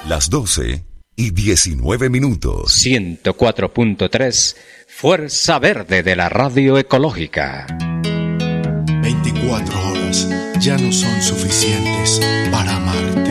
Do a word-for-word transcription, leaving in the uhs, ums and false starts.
Las doce y diecinueve minutos. ciento cuatro punto tres, Fuerza Verde de la Radio Ecológica. veinticuatro horas ya no son suficientes para amar.